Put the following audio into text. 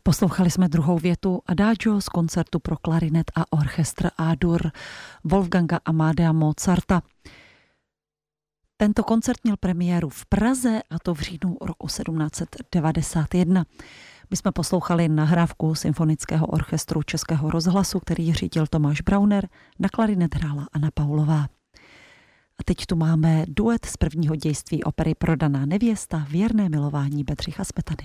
Poslouchali jsme druhou větu Adagio z koncertu pro klarinet a orchestr A-dur Wolfganga Amadea Mozarta. Tento koncert měl premiéru v Praze, a to v říjnu roku 1791. My jsme poslouchali nahrávku Symfonického orchestru Českého rozhlasu, který řídil Tomáš Brauner, na klarinet hrála Anna Paulová. A teď tu máme duet z prvního dějství opery Prodaná nevěsta, věrné milování Bedřicha Smetany.